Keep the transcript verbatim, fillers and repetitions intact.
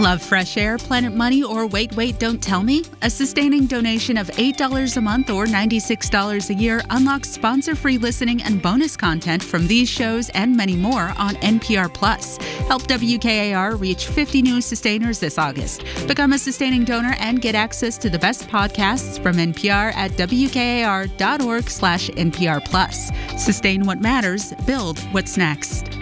Love fresh air, Planet Money, or Wait, Wait, Don't Tell Me? A sustaining donation of eight dollars a month or ninety-six dollars a year unlocks sponsor-free listening and bonus content from these shows and many more on N P R Plus. Help W K A R reach fifty new sustainers this August. Become a sustaining donor and get access to the best podcasts from N P R at W K A R dot org slash N P R Plus. Sustain what matters, build what's next.